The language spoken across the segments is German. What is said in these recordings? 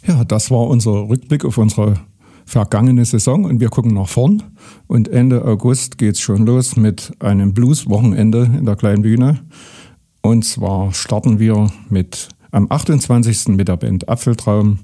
Ja, das war unser Rückblick auf unsere vergangene Saison und wir gucken nach vorn. Und Ende August geht es schon los mit einem Blues-Wochenende in der Kleinen Bühne. Und zwar starten wir am 28. mit der Band Apfeltraum.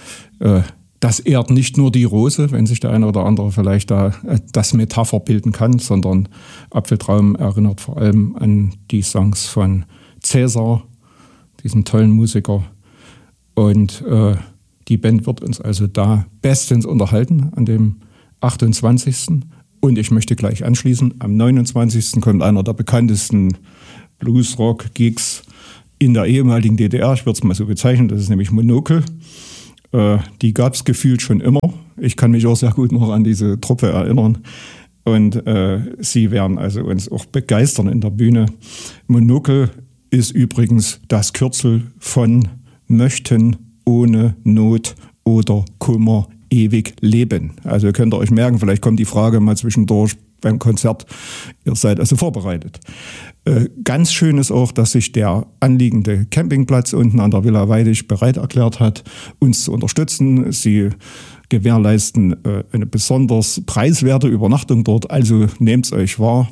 Das ehrt nicht nur die Rose, wenn sich der eine oder andere vielleicht da das Metapher bilden kann, sondern Apfeltraum erinnert vor allem an die Songs von Cäsar, diesem tollen Musiker. Und die Band wird uns also da bestens unterhalten an dem 28. Und ich möchte gleich anschließen, am 29. kommt einer der bekanntesten Blues-Rock-Gigs in der ehemaligen DDR. Ich würde es mal so bezeichnen, das ist nämlich Monokel. Die gab es gefühlt schon immer. Ich kann mich auch sehr gut noch an diese Truppe erinnern. Und sie werden also uns auch begeistern in der Bühne. Monokel ist übrigens das Kürzel von möchten ohne Not oder Kummer ewig leben. Also könnt ihr euch merken, vielleicht kommt die Frage mal zwischendurch beim Konzert. Ihr seid also vorbereitet. Ganz schön ist auch, dass sich der anliegende Campingplatz unten an der Villa Weidig bereit erklärt hat, uns zu unterstützen. Sie gewährleisten eine besonders preiswerte Übernachtung dort. Also nehmt es euch wahr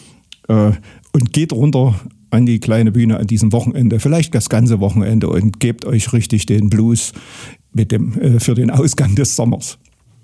und geht runter an die kleine Bühne an diesem Wochenende, vielleicht das ganze Wochenende, und gebt euch richtig den Blues für den Ausgang des Sommers.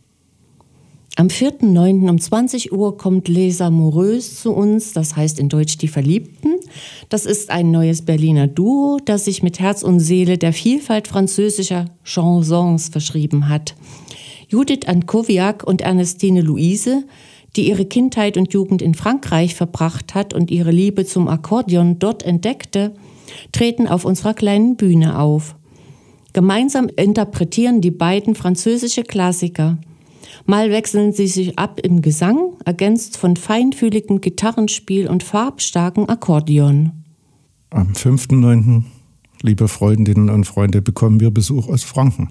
Am 4.9. um 20 Uhr kommt Les Amoureux zu uns, das heißt in Deutsch die Verliebten. Das ist ein neues Berliner Duo, das sich mit Herz und Seele der Vielfalt französischer Chansons verschrieben hat. Judith Ankowiak und Ernestine Luise, die ihre Kindheit und Jugend in Frankreich verbracht hat und ihre Liebe zum Akkordeon dort entdeckte, treten auf unserer kleinen Bühne auf. Gemeinsam interpretieren die beiden französische Klassiker. Mal wechseln sie sich ab im Gesang, ergänzt von feinfühligem Gitarrenspiel und farbstarkem Akkordeon. Am 5.9., liebe Freundinnen und Freunde, bekommen wir Besuch aus Franken.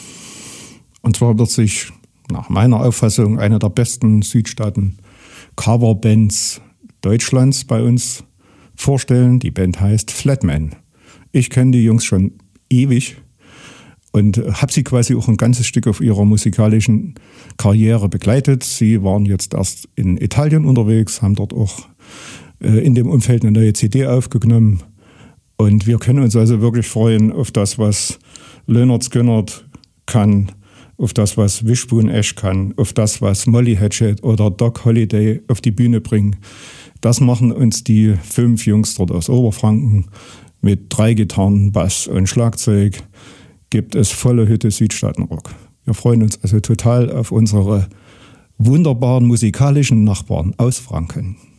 Und zwar wird sich nach meiner Auffassung eine der besten Südstaaten-Coverbands Deutschlands bei uns vorstellen. Die Band heißt Flatman. Ich kenne die Jungs schon ewig und habe sie quasi auch ein ganzes Stück auf ihrer musikalischen Karriere begleitet. Sie waren jetzt erst in Italien unterwegs, haben dort auch in dem Umfeld eine neue CD aufgenommen. Und wir können uns also wirklich freuen auf das, was Lynyrd Skynyrd kann, auf das, was Wishbone Ash kann, auf das, was Molly Hatchet oder Doc Holliday auf die Bühne bringen. Das machen uns die 5 Jungs dort aus Oberfranken mit 3 Gitarren, Bass und Schlagzeug. Gibt es volle Hütte Südstaatenrock. Wir freuen uns also total auf unsere wunderbaren musikalischen Nachbarn aus Franken.